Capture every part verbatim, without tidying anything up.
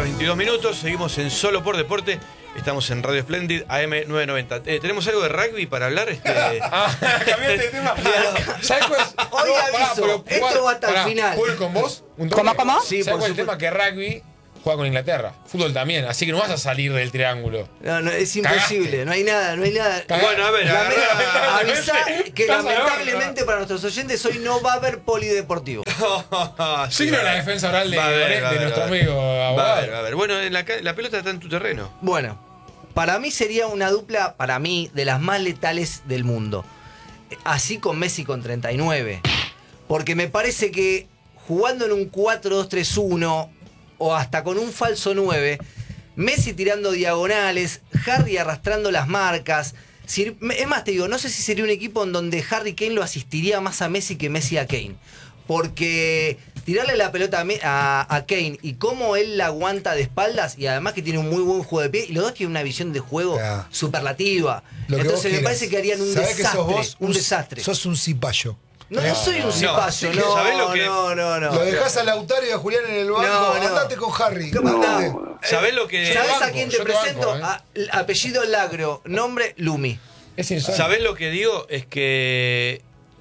veintidós minutos, seguimos en Solo por Deporte. Estamos en Radio Splendid, A M novecientos noventa. Eh, ¿Tenemos algo de rugby para hablar? Este... ah, cambiaste de tema. ¿Sabes cuál es? Hoy No, aviso, pará, pero, esto va hasta pará, el final. ¿puedo ir con vos? ¿Un toque? ¿Cómo, cómo? Sí, ¿Sabes por cuál es el supuesto. tema? Que rugby juega con Inglaterra. Fútbol también, así que no vas a salir del triángulo. No, no, es imposible, Cagaste. no hay nada, no hay nada. Cagaste. Bueno, a ver, Lame- agarrá- avisá que Estás lamentablemente para nuestros oyentes hoy no va a haber polideportivo. Sí, Signo va a la haber. defensa oral de, Va a haber, de va a haber, nuestro va a haber. amigo Va a abogado. ver, va a ver. Bueno, en la, ca- la pelota está en tu terreno. Bueno, para mí sería una dupla, para mí, de las más letales del mundo. Así con Messi con treinta y nueve. Porque me parece que jugando en un cuatro dos tres uno o hasta con un falso nueve, Messi tirando diagonales, Harry arrastrando las marcas. Si- Es más, te digo, no sé si sería un equipo en donde Harry Kane lo asistiría más a Messi que Messi a Kane. Porque tirarle la pelota a, Me- a, a Kane y cómo él la aguanta de espaldas, y además que tiene un muy buen juego de pie, y los dos tienen una visión de juego Ya. superlativa. Lo que Entonces vos me quieras. parece que harían un Sabés desastre. que sos vos un desastre. Sos un cipayo. No, no soy un no. cipayo, Sí, no, ¿sabés lo que- no, no, no. Lo dejás a Lautaro y a Julián en el banco. No, no. Andate con Harry. ¿Cómo Andate. no? ¿Sabés lo que.? ¿Sabés banco, a quién te yo te presento? banco, ¿eh? A- apellido Lagro, nombre Lumi. Es insólito. ¿Sabés lo que digo? Es que.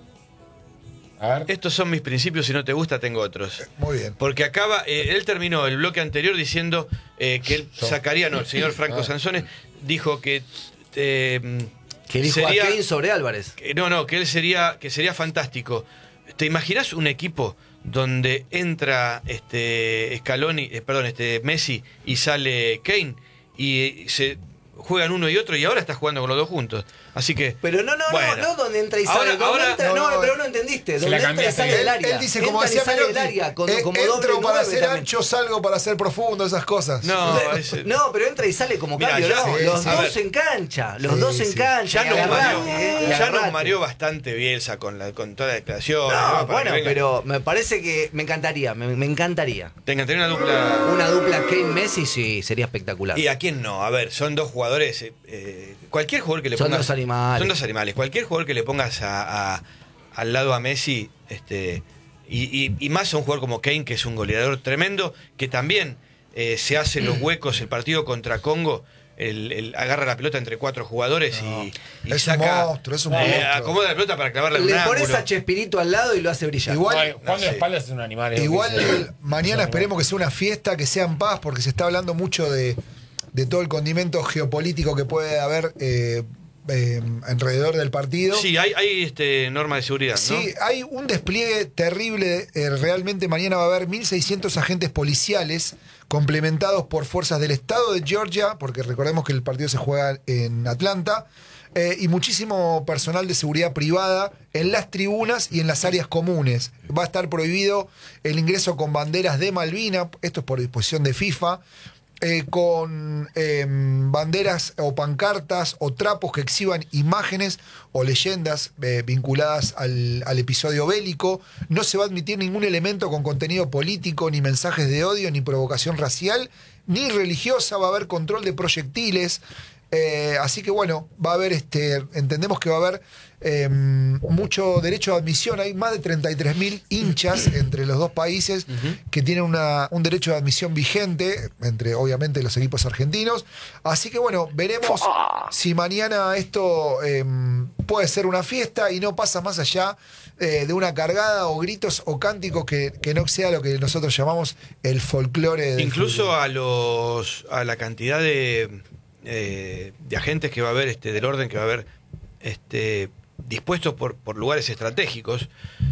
A ver. Estos son mis principios, si no te gusta, tengo otros. Muy bien. Porque acaba, eh, él terminó el bloque anterior diciendo eh, que él Yo. sacaría, no, el señor Franco Ah. Sansone dijo que. eh, Que dijo sería- a Kane sobre Álvarez. que- no, no, que él sería, que sería fantástico. ¿Te imaginas un equipo donde entra este Scaloni, eh, perdón, este Messi y sale Kane y se juegan uno y otro y ahora está jugando con los dos juntos? Así que. Pero no, no, bueno. no, no donde entra y Ahora- sale. Donde ahora- entra- no, no, no, no, pero no entendiste. se Donde la entra y cambiaste. sale del Él, área. él dice, como Entra y decía sale del Melotti, área, con- eh, como doble entro para nueve ser también. ancho, salgo para ser profundo, esas cosas. No, ese- No, pero entra y sale como Mirá, cambio, ya- no. sí, los sí. dos A ver. en cancha. Los Sí, dos en sí. cancha. Ya y nos, agarrate, mareó, eh, y ya nos agarrate. mareó bastante Bielsa con, la, con toda la declaración. No, para bueno, que venga. pero me parece que me encantaría, me, me encantaría. Tengan tener una dupla. Una dupla Kane-Messi sí, sería espectacular. ¿Y a quién no? A ver, son dos jugadores. eh, eh, cualquier jugador que le Son pongas. dos animales. Son dos animales. Cualquier jugador que le pongas a, a- al lado a Messi, este y, y- y más a un jugador como Kane, que es un goleador tremendo, que también eh, se hace los huecos. El partido contra Congo, el, el- agarra la pelota entre cuatro jugadores y, y es un saca. monstruo, es un eh, monstruo. acomoda la pelota para clavarla en un Le pones ángulo. a Chespirito al lado y lo hace brillar. Igual- Ay, Juan no de sé. espaldas es un animal. es lo Igual que dice. mañana esperemos que sea una fiesta, que sea en paz, porque se está hablando mucho de, de todo el condimento geopolítico que puede haber eh, eh, alrededor del partido. Sí, hay, hay este, norma de seguridad, ¿no? Sí, hay un despliegue terrible. eh, realmente mañana va a haber mil seiscientos agentes policiales complementados por fuerzas del estado de Georgia, porque recordemos que el partido se juega en Atlanta, eh, y muchísimo personal de seguridad privada en las tribunas y en las áreas comunes. Va a estar prohibido el ingreso con banderas de Malvina, esto es por disposición de FIFA. Eh, con eh, banderas o pancartas o trapos que exhiban imágenes o leyendas eh, vinculadas al, al episodio bélico. No se va a admitir ningún elemento con contenido político, ni mensajes de odio, ni provocación racial, ni religiosa. Va a haber control de proyectiles. Eh, así que bueno, va a haber, este, entendemos que va a haber eh, mucho derecho de admisión. Hay más de treinta y tres mil hinchas entre los dos países que tienen una, un derecho de admisión vigente, entre obviamente los equipos argentinos. Así que bueno, veremos si mañana esto eh, puede ser una fiesta y no pasa más allá eh, de una cargada o gritos o cánticos que, que no sea lo que nosotros llamamos el folclore del Incluso fútbol. a los a la cantidad de, eh, de agentes que va a haber, este, del orden que va a haber este, dispuestos por, por lugares estratégicos,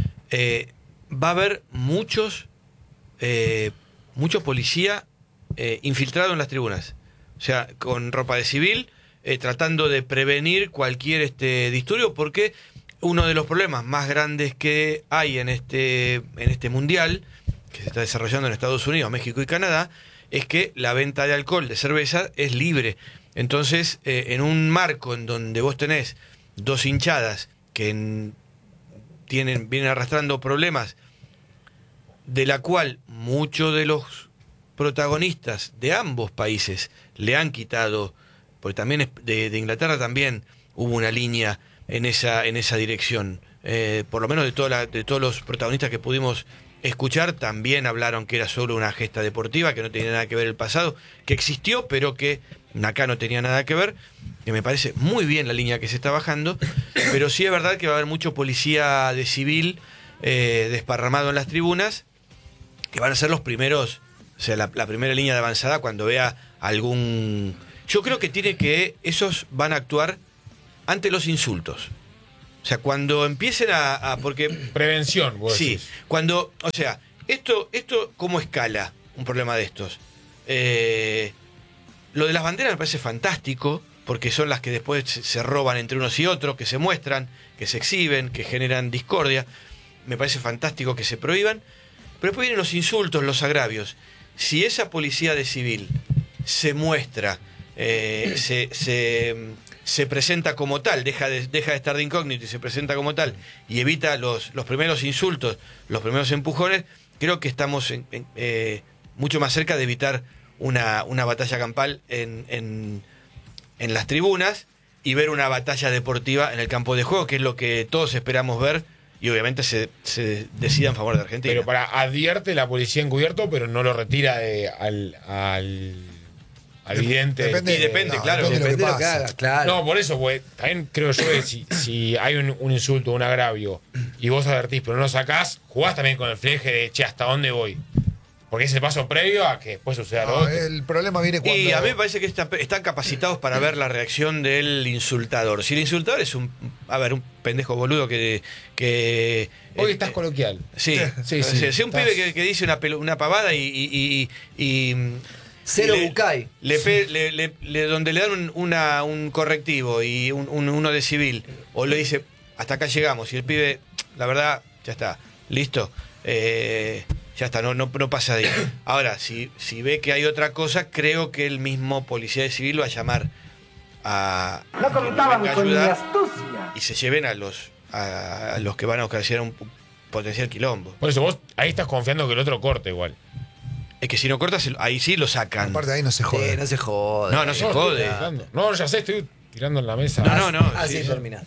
eh, va a haber muchos eh, mucho policía eh, infiltrado en las tribunas, o sea, con ropa de civil, eh, tratando de prevenir cualquier este disturbio, porque uno de los problemas más grandes que hay en este en este mundial que se está desarrollando en Estados Unidos, México y Canadá, es que la venta de alcohol, de cerveza, es libre. Entonces, eh, en un marco en donde vos tenés dos hinchadas que en- tienen, vienen arrastrando problemas, de la cual muchos de los protagonistas de ambos países le han quitado, porque también es- de, de Inglaterra también hubo una línea en esa, en esa dirección, eh, por lo menos de, toda la- de todos los protagonistas que pudimos escuchar, también hablaron que era solo una gesta deportiva, que no tenía nada que ver el pasado, que existió, pero que acá no tenía nada que ver, que me parece muy bien la línea que se está bajando, pero sí es verdad que va a haber mucho policía de civil eh, desparramado en las tribunas, que van a ser los primeros, o sea, la, la primera línea de avanzada cuando vea algún... Yo creo que tiene que, esos van a actuar ante los insultos. O sea, cuando empiecen a... a porque Prevención, vos sí, decís. cuando, o sea, esto, esto ¿cómo escala un problema de estos? Eh, lo de las banderas me parece fantástico, porque son las que después se, se roban entre unos y otros, que se muestran, que se exhiben, que generan discordia. Me parece fantástico que se prohíban. Pero después vienen los insultos, los agravios. Si esa policía de civil se muestra, eh, se... se se presenta como tal, deja de, deja de estar de incógnito y se presenta como tal, y evita los, los primeros insultos, los primeros empujones, creo que estamos en, en, eh, mucho más cerca de evitar una, una batalla campal en, en, en las tribunas y ver una batalla deportiva en el campo de juego, que es lo que todos esperamos ver, y obviamente se, se decida en favor de Argentina. Pero para advierte la policía encubierto, pero no lo retira de, al... al... evidente. Depende, y depende, no, claro. depende de Depende de lo lo que que pase. haga, claro. No, por eso, pues, también creo yo que si, si hay un, un insulto, un agravio, y vos advertís, pero no lo sacás, jugás también con el fleje de, che, ¿hasta dónde voy? Porque es el paso previo a que después suceda lo No, otro. el problema viene cuando... Y a mí me parece que está- están capacitados para ver la reacción del insultador. Si el insultador es un, a ver, un pendejo boludo que... que Hoy eh, estás eh, coloquial. Sí, Sí, sí, sí, Si un estás- pibe que, que dice una, pelu- una pavada y... y, y- y- y- Cero le- Bucay. Le, pe- le- le- le- donde le dan un, una, un correctivo y un, un- uno de civil, o le dice, hasta acá llegamos, y el pibe, la verdad, ya está, listo, eh, ya está, no, no, no pasa de ahí. Ahora, si, si ve que hay otra cosa, creo que el mismo policía de civil va a llamar a... No a quien contaban venga a con mi ayudar astucia. y se lleven a los, a, a los que van a ocasionar un potencial quilombo. Por eso vos ahí estás confiando que el otro corte igual. Es que si no cortas, ahí sí lo sacan. Aparte de ahí no se jode. Sí, no se jode. No, no se No, jode. estoy tirando. No, ya sé, estoy tirando en la mesa. No, no, no. Así sí, sí. termina.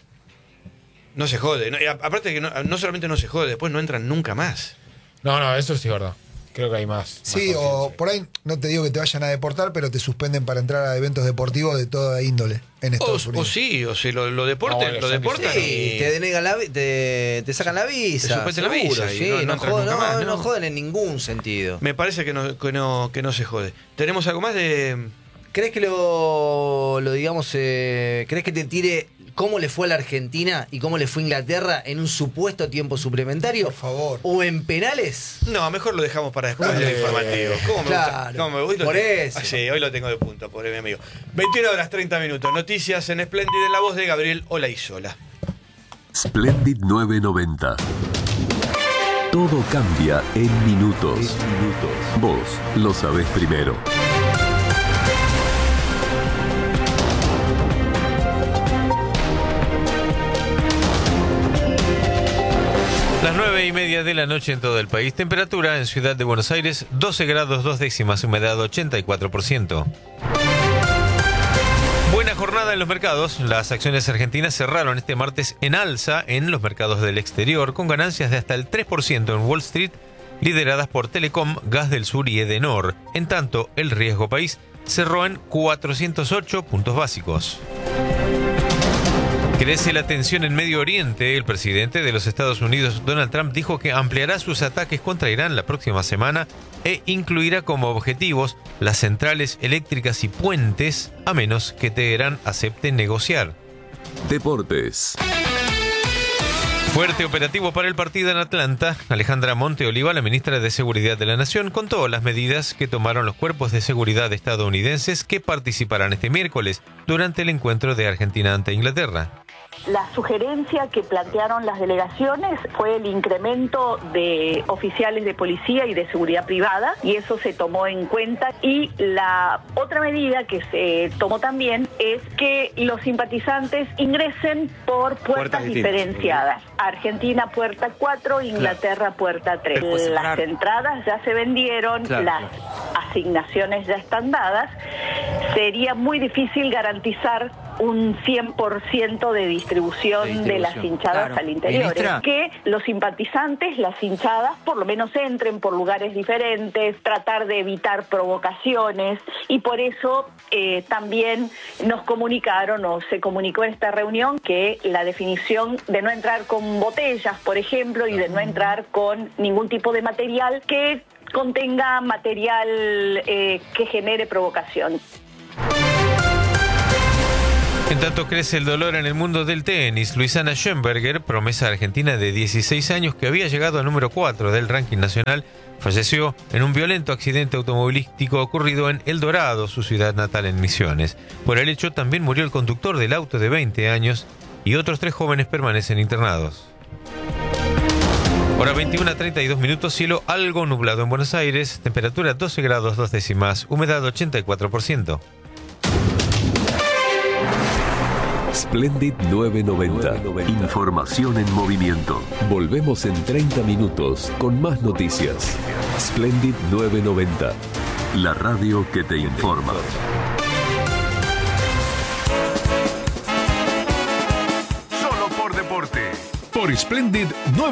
No se jode. No, y a- aparte que no, no solamente no se jode, después no entran nunca más. No, no, eso sí es verdad. Creo que hay más. Sí, más o conciencia. por ahí no te digo que te vayan a deportar, pero te suspenden para entrar a eventos deportivos de toda índole en O, Estados o Unidos. sí, o sea, lo, lo deporten, No, bueno, lo ya deportan Sí, y... te denegan la vi- te, te sacan la visa. Te suspenden la seguro, visa y sí, no- no no, entras joden, nunca no, más, no ¿no? joden en ningún sentido. Me parece que no, que no, que no se jode. ¿Tenemos algo más de...? ¿Crees que lo, lo digamos, eh, crees que te tire cómo le fue a la Argentina y cómo le fue a Inglaterra en un supuesto tiempo suplementario? Por favor. ¿O en penales? No, mejor lo dejamos para después del Eh, informativo. ¿Cómo me claro. gusta? ¿Cómo me gusta? Por eso. Ah, sí, hoy lo tengo de punto, pobre mi amigo. veintiuna horas treinta minutos. Noticias en Splendid en la voz de Gabriel Olaizola. Splendid nueve noventa. Todo cambia en minutos. minutos. Vos lo sabés primero. Las nueve y media de la noche en todo el país. Temperatura en Ciudad de Buenos Aires, doce grados dos décimas, humedad ochenta y cuatro por ciento. Buena jornada en los mercados. Las acciones argentinas cerraron este martes en alza en los mercados del exterior, con ganancias de hasta el tres por ciento en Wall Street, lideradas por Telecom, Gas del Sur y Edenor. En tanto, el riesgo país cerró en cuatrocientos ocho puntos básicos. Crece la tensión en Medio Oriente. El presidente de los Estados Unidos, Donald Trump, dijo que ampliará sus ataques contra Irán la próxima semana e incluirá como objetivos las centrales eléctricas y puentes, a menos que Teherán acepte negociar. Deportes. Fuerte operativo para el partido en Atlanta. Alejandra Monteoliva, la ministra de Seguridad de la Nación, contó las medidas que tomaron los cuerpos de seguridad estadounidenses que participarán este miércoles durante el encuentro de Argentina ante Inglaterra. La sugerencia que plantearon las delegaciones fue el incremento de oficiales de policía y de seguridad privada, y eso se tomó en cuenta. Y la otra medida que se tomó también es que los simpatizantes ingresen por puertas, Puertas diferenciadas. Argentina puerta cuatro, Inglaterra puerta tres. Después Las separar. entradas ya se vendieron, Claro, las asignaciones ya están dadas. Sería muy difícil garantizar un cien por ciento de distribución de, distribución. las hinchadas Claro. al interior. Ministra. Es que los simpatizantes, las hinchadas, por lo menos entren por lugares diferentes, tratar de evitar provocaciones, y por eso eh, también nos comunicaron o se comunicó en esta reunión que la definición de no entrar con botellas, por ejemplo, y de no entrar con ningún tipo de material que contenga material eh, que genere provocación. En tanto crece el dolor en el mundo del tenis, Luisana Schemberger, promesa argentina de dieciséis años que había llegado al número cuatro del ranking nacional, falleció en un violento accidente automovilístico ocurrido en El Dorado, su ciudad natal en Misiones. Por el hecho también murió el conductor del auto de veinte años y otros tres jóvenes permanecen internados. Hora veintiuno, treinta y dos minutos, cielo algo nublado en Buenos Aires, temperatura doce grados dos décimas, humedad ochenta y cuatro por ciento. Splendid novecientos noventa. Información en movimiento. Volvemos en treinta minutos con más noticias. Splendid novecientos noventa. La radio que te informa. Solo por deporte. Por Splendid nueve.